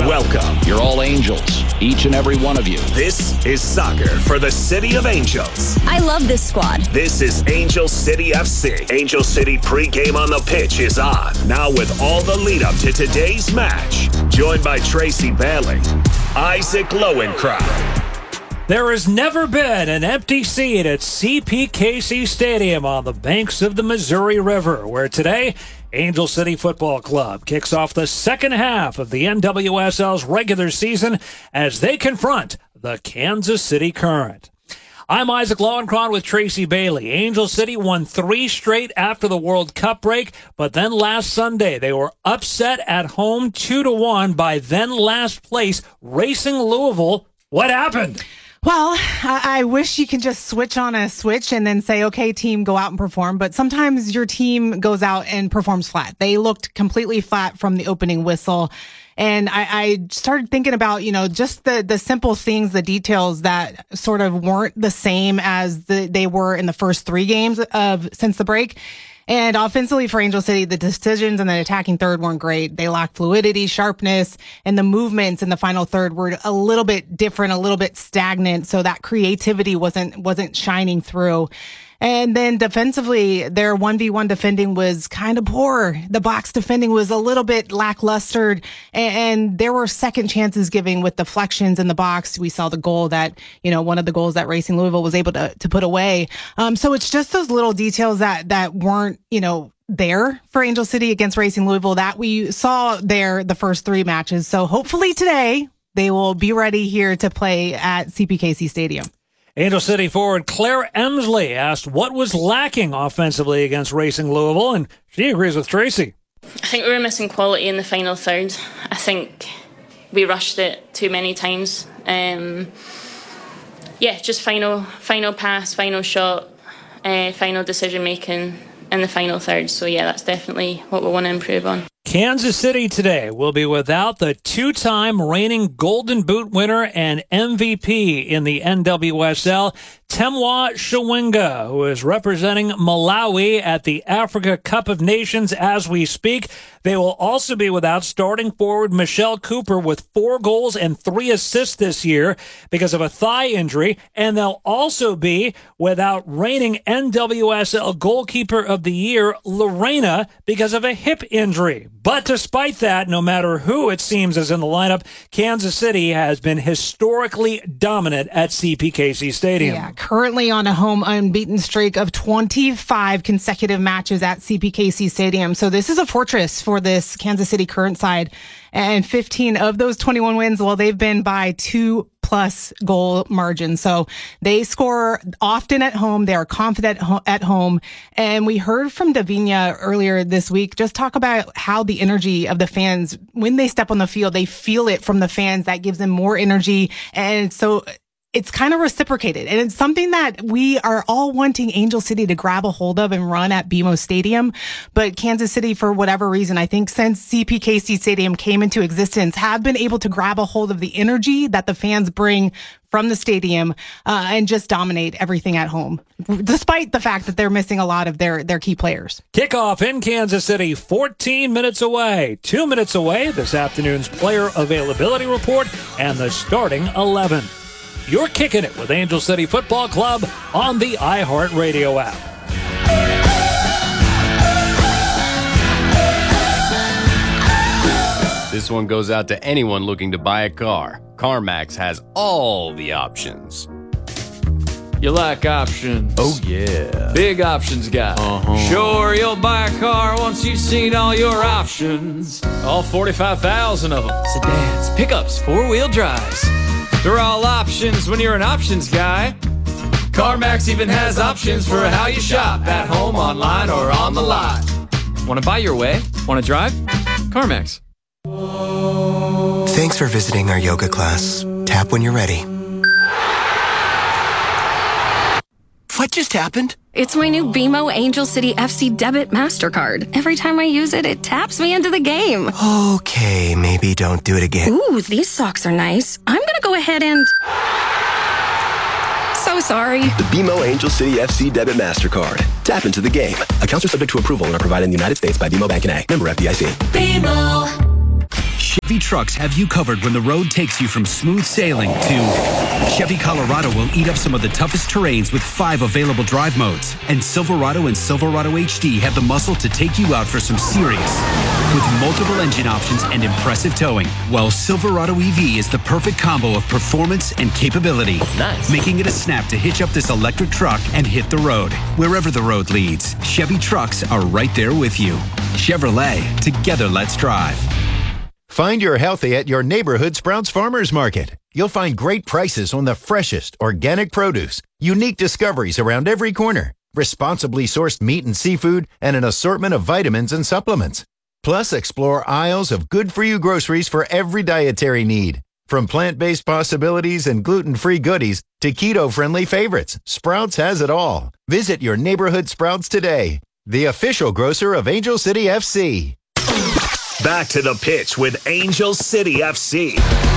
Welcome. You're all angels, each and every one of you. This is soccer for the City of Angels. I love this squad. This is Angel City FC. Angel City pregame on the pitch is on. Now with all the lead up to today's match. Joined by Tracy Bailey, Isaac Lowenkron. There has never been an empty seat at CPKC Stadium on the banks of the Missouri River, where today, Angel City Football Club kicks off the second half of the NWSL's regular season as they confront the Kansas City Current. I'm Isaac Lowenkron with Tracy Bailey. Angel City won 3 straight after the World Cup break, but then last Sunday they were upset at home 2-1 by then last place Racing Louisville. What happened? Well, I wish you could just switch on a switch and then say, okay, team, go out and perform. But sometimes your team goes out and performs flat. They looked completely flat from the opening whistle. And I started thinking about, just the simple things, the details that sort of weren't the same as they were in the first 3 games since the break. And offensively for Angel City, the decisions in the attacking third weren't great. They lacked fluidity, sharpness, and the movements in the final third were a little bit different, a little bit stagnant. So that creativity wasn't shining through. And then defensively, their 1v1 defending was kind of poor. The box defending was a little bit lackluster, and there were second chances given with deflections in the box. We saw the goal that, one of the goals that Racing Louisville was able to put away. So it's just those little details that weren't, there for Angel City against Racing Louisville that we saw there the first 3 matches. So hopefully today they will be ready here to play at CPKC Stadium. Angel City forward Claire Emsley asked what was lacking offensively against Racing Louisville, and she agrees with Tracy. I think we were missing quality in the final third. I think we rushed it too many times. Just final pass, final shot, final decision making in the final third. So that's definitely what we want to improve on. Kansas City today will be without the 2-time reigning Golden Boot winner and MVP in the NWSL, Temwa Chawinga, who is representing Malawi at the Africa Cup of Nations as we speak. They will also be without starting forward Michelle Cooper with 4 goals and 3 assists this year because of a thigh injury. And they'll also be without reigning NWSL goalkeeper of the year, Lorena, because of a hip injury. But despite that, no matter who it seems is in the lineup, Kansas City has been historically dominant at CPKC Stadium. Yeah, currently on a home unbeaten streak of 25 consecutive matches at CPKC Stadium. So this is a fortress for this Kansas City Current side. And 15 of those 21 wins, well, they've been by 2+ goal margin. So they score often at home. They are confident at home. And we heard from Davinia earlier this week, just talk about how the energy of the fans, when they step on the field, they feel it from the fans. That gives them more energy. And so it's kind of reciprocated. And it's something that we are all wanting Angel City to grab a hold of and run at BMO Stadium. But Kansas City, for whatever reason, I think since CPKC Stadium came into existence, have been able to grab a hold of the energy that the fans bring from the stadium and just dominate everything at home, despite the fact that they're missing a lot of their key players. Kickoff in Kansas City, 14 minutes away. 2 minutes away, this afternoon's player availability report and the starting 11. You're kicking it with Angel City Football Club on the iHeartRadio app. This one goes out to anyone looking to buy a car. CarMax has all the options. You like options? Oh, yeah. Big options guy. Sure, you'll buy a car once you've seen all your options. All 45,000 of them. Sedans, pickups, 4-wheel drives. They're all options when you're an options guy. CarMax even has options for how you shop, at home, online, or on the lot. Want to buy your way? Want to drive? CarMax. Thanks for visiting our yoga class. Tap when you're ready. What just happened? It's my new BMO Angel City FC Debit MasterCard. Every time I use it, it taps me into the game. Okay, maybe don't do it again. Ooh, these socks are nice. I'm going to go ahead and... So sorry. The BMO Angel City FC Debit MasterCard. Tap into the game. Accounts are subject to approval and are provided in the United States by BMO Bank and A. Member FDIC. BMO. Chevy trucks have you covered when the road takes you from smooth sailing to Chevy Colorado will eat up some of the toughest terrains with 5 available drive modes. And Silverado and Silverado HD have the muscle to take you out for some serious with multiple engine options and impressive towing. While Silverado EV is the perfect combo of performance and capability. Nice. Making it a snap to hitch up this electric truck and hit the road. Wherever the road leads, Chevy trucks are right there with you. Chevrolet, together let's drive. Find your healthy at your neighborhood Sprouts Farmers Market. You'll find great prices on the freshest organic produce, unique discoveries around every corner, responsibly sourced meat and seafood, and an assortment of vitamins and supplements. Plus, explore aisles of good-for-you groceries for every dietary need. From plant-based possibilities and gluten-free goodies to keto-friendly favorites, Sprouts has it all. Visit your neighborhood Sprouts today, the official grocer of Angel City FC. Back to the pitch with Angel City FC.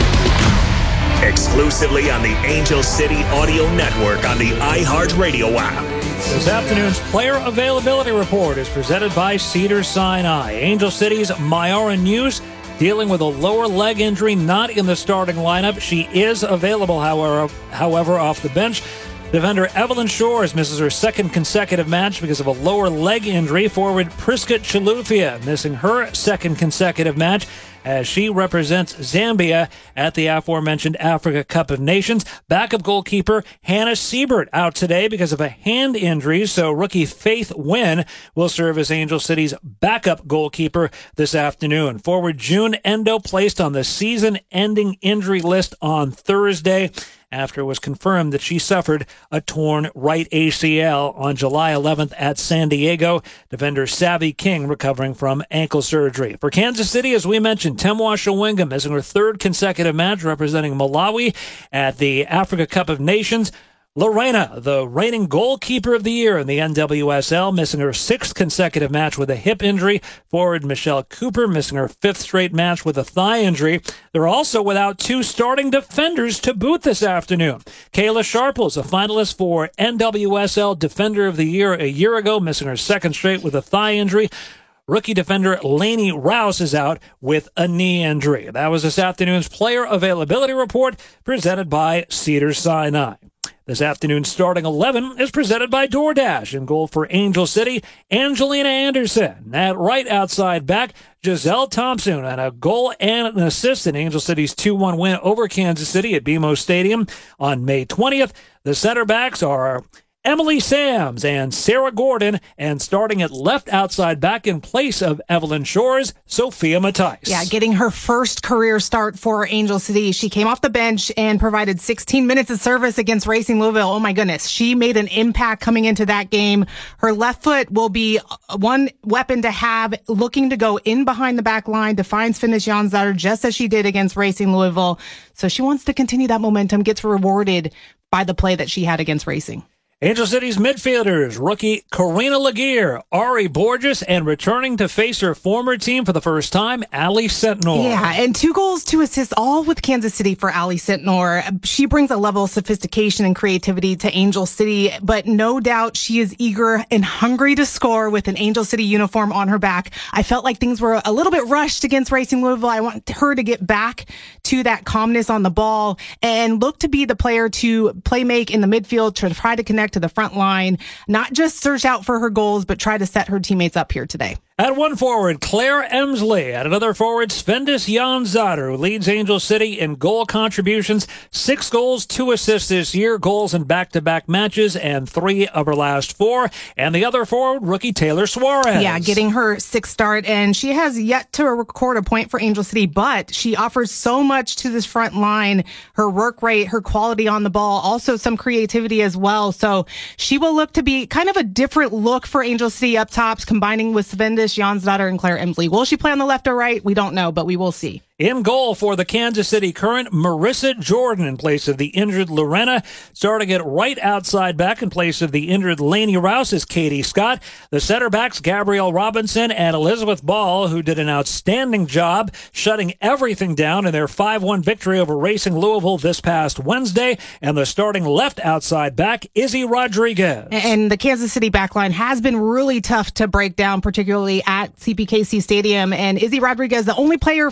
Exclusively on the Angel City Audio Network on the iHeartRadio app. This afternoon's player availability report is presented by Cedars-Sinai. Angel City's Myara News dealing with a lower leg injury, not in the starting lineup. She is available, however, off the bench. Defender Evelyn Shores misses her second consecutive match because of a lower leg injury. Forward Priska Chilufya missing her second consecutive match as she represents Zambia at the aforementioned Africa Cup of Nations. Backup goalkeeper Hannah Siebert out today because of a hand injury, so rookie Faith Wynn will serve as Angel City's backup goalkeeper this afternoon. Forward June Endo placed on the season-ending injury list on Thursday after it was confirmed that she suffered a torn right ACL on July 11th at San Diego. Defender Savvy King recovering from ankle surgery. For Kansas City, as we mentioned, Temwa Shawinga missing her third consecutive match representing Malawi at the Africa Cup of Nations. Lorena, the reigning goalkeeper of the year in the NWSL, missing her sixth consecutive match with a hip injury. Forward Michelle Cooper missing her fifth straight match with a thigh injury. They're also without 2 starting defenders to boot this afternoon. Kayla Sharples, a finalist for NWSL Defender of the Year a year ago, missing her second straight with a thigh injury. Rookie defender Lainey Rouse is out with a knee injury. That was this afternoon's player availability report presented by Cedars-Sinai. This afternoon's starting 11 is presented by DoorDash. In goal for Angel City, Angelina Anderson. At right outside back, Giselle Thompson. And a goal and an assist in Angel City's 2-1 win over Kansas City at BMO Stadium on May 20th. The center backs are Emily Sams and Sarah Gordon, and starting at left outside back in place of Evelyn Shores, Sophia Matthijs. Yeah, getting her first career start for Angel City. She came off the bench and provided 16 minutes of service against Racing Louisville. Oh my goodness. She made an impact coming into that game. Her left foot will be one weapon to have, looking to go in behind the back line to find Svennis Jonsdottir, just as she did against Racing Louisville. So she wants to continue that momentum, gets rewarded by the play that she had against Racing. Angel City's midfielders, rookie Karina Laguerre, Ari Borges, and returning to face her former team for the first time, Allie Sentnor. Yeah, and 2 goals, 2 assists, all with Kansas City for Allie Sentnor. She brings a level of sophistication and creativity to Angel City, but no doubt she is eager and hungry to score with an Angel City uniform on her back. I felt like things were a little bit rushed against Racing Louisville. I want her to get back to that calmness on the ball and look to be the player to play make in the midfield, to try to connect to the front line, not just search out for her goals, but try to set her teammates up here today. At one forward, Claire Emsley. At another forward, Svennis Jonsdottir, who leads Angel City in goal contributions. 6 goals, 2 assists this year, goals in back-to-back matches, and 3 of her last 4. And the other forward, rookie Taylor Suarez. Yeah, getting her 6th start, and she has yet to record a point for Angel City, but she offers so much to this front line. Her work rate, her quality on the ball, also some creativity as well. So she will look to be kind of a different look for Angel City up tops, combining with Svennis Jonsdottir and Claire Emsley. Will she play on the left or right? We don't know, but we will see. In goal for the Kansas City Current, Marissa Jordan in place of the injured Lorena. Starting at right outside back in place of the injured Lainey Rouse is Katie Scott. The center backs, Gabrielle Robinson and Elizabeth Ball, who did an outstanding job shutting everything down in their 5-1 victory over Racing Louisville this past Wednesday. And the starting left outside back, Izzy Rodriguez. And the Kansas City backline has been really tough to break down, particularly at CPKC Stadium. And Izzy Rodriguez, the only player for Kansas City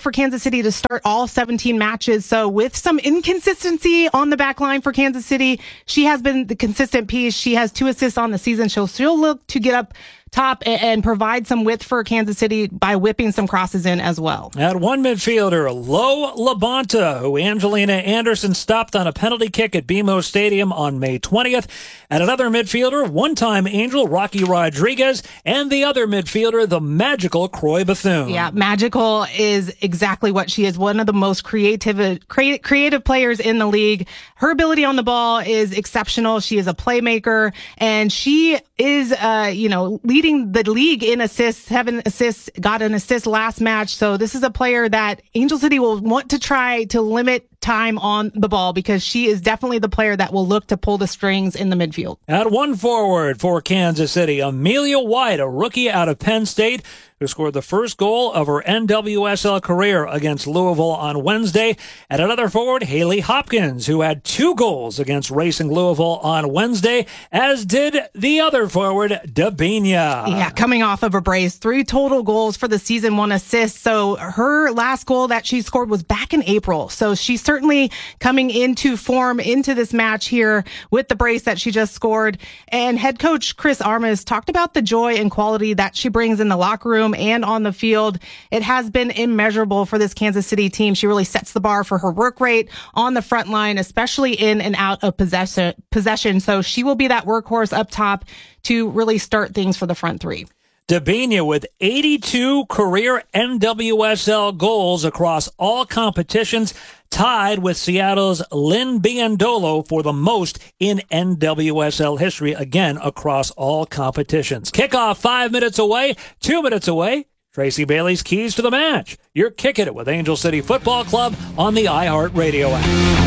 City to start all 17 matches. So with some inconsistency on the back line for Kansas City, she has been the consistent piece. She has 2 assists on the season. She'll look to get up top and provide some width for Kansas City by whipping some crosses in as well. At one midfielder, Lo LaBonta, who Angelina Anderson stopped on a penalty kick at BMO Stadium on May 20th. At another midfielder, one-time Angel Rocky Rodriguez, and the other midfielder, the magical Croy Bethune. Yeah, magical is exactly what she is. One of the most creative players in the league. Her ability on the ball is exceptional. She is a playmaker, and she is, leading the league in assists, 7 assists, got an assist last match. So this is a player that Angel City will want to try to limit time on the ball because she is definitely the player that will look to pull the strings in the midfield. At one forward for Kansas City, Amelia White, a rookie out of Penn State, who scored the first goal of her NWSL career against Louisville on Wednesday. At another forward, Haley Hopkins, who had 2 goals against Racing Louisville on Wednesday, as did the other forward, Debinha. Yeah, coming off of a brace, 3 total goals for the season, 1 assist. So her last goal that she scored was back in April. So she's certainly coming into form into this match here with the brace that she just scored. And head coach Chris Armas talked about the joy and quality that she brings in the locker room and on the field. It has been immeasurable for this Kansas City team. She really sets the bar for her work rate on the front line, especially in and out of possession. So she will be that workhorse up top to really start things for the front 3. Debinha with 82 career NWSL goals across all competitions, tied with Seattle's Lynn Biandolo for the most in NWSL history, again, across all competitions. Kickoff 5 minutes away, 2 minutes away. Tracy Bailey's keys to the match. You're kicking it with Angel City Football Club on the iHeartRadio app.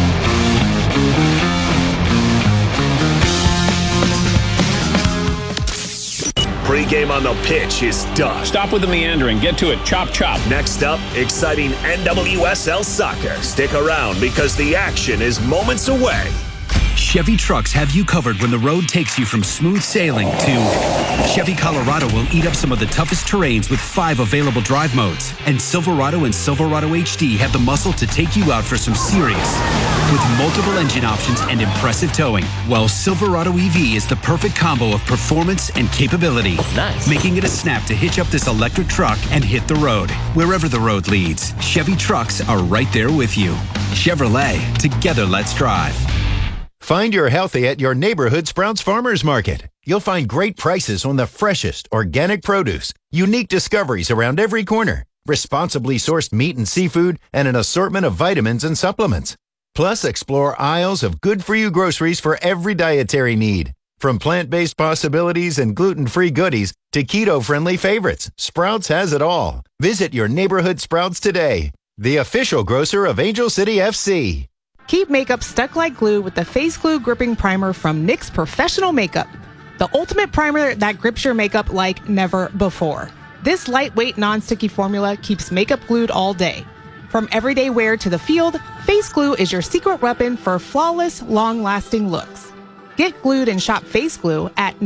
Pre-game on the pitch is done. Stop with the meandering. Get to it. Chop, chop. Next up, exciting NWSL soccer. Stick around because the action is moments away. Chevy trucks have you covered when the road takes you from smooth sailing to Chevy Colorado will eat up some of the toughest terrains with 5 available drive modes. And Silverado and Silverado HD have the muscle to take you out for some serious with multiple engine options and impressive towing. While Silverado EV is the perfect combo of performance and capability. Nice. Making it a snap to hitch up this electric truck and hit the road. Wherever the road leads, Chevy trucks are right there with you. Chevrolet, together let's drive. Find your healthy at your neighborhood Sprouts Farmers Market. You'll find great prices on the freshest organic produce, unique discoveries around every corner, responsibly sourced meat and seafood, and an assortment of vitamins and supplements. Plus, explore aisles of good-for-you groceries for every dietary need. From plant-based possibilities and gluten-free goodies to keto-friendly favorites, Sprouts has it all. Visit your neighborhood Sprouts today, the official grocer of Angel City FC. Keep makeup stuck like glue with the Face Glue Gripping Primer from NYX Professional Makeup. The ultimate primer that grips your makeup like never before. This lightweight, non-sticky formula keeps makeup glued all day. From everyday wear to the field, Face Glue is your secret weapon for flawless, long-lasting looks. Get glued and shop Face Glue at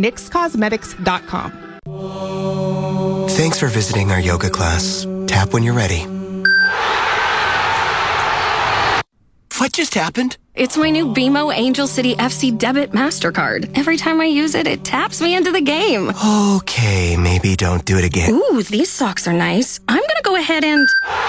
NYXCosmetics.com. Thanks for visiting our yoga class. Tap when you're ready. What just happened? It's my new BMO Angel City FC Debit MasterCard. Every time I use it, it taps me into the game. Okay, maybe don't do it again. Ooh, these socks are nice. I'm going to go ahead and...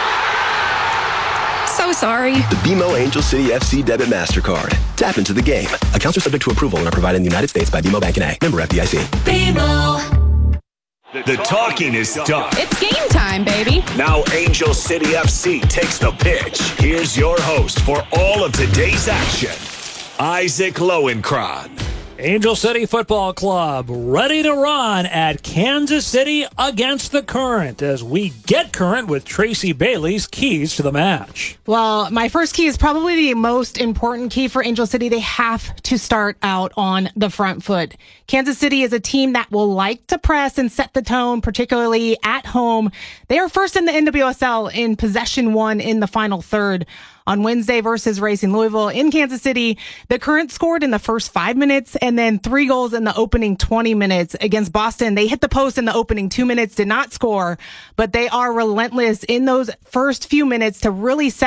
So sorry. The BMO Angel City FC Debit MasterCard. Tap into the game. Accounts are subject to approval and are provided in the United States by BMO Bank N.A. Member FDIC. BMO. The talking is done. It's game time, baby. Now Angel City FC takes the pitch. Here's your host for all of today's action, Isaac Lowenkron. Angel City Football Club ready to run at Kansas City against the current as we get current with Tracy Bailey's keys to the match. Well, my first key is probably the most important key for Angel City. They have to start out on the front foot. Kansas City is a team that will like to press and set the tone, particularly at home. They are first in the NWSL in possession 1 in the final third. On Wednesday versus Racing Louisville in Kansas City, the Current scored in the first 5 minutes and then 3 goals in the opening 20 minutes. Against Boston, they hit the post in the opening 2 minutes, did not score, but they are relentless in those first few minutes to really set